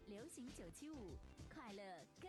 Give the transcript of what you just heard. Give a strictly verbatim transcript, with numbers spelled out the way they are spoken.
流行九七五，快乐跟。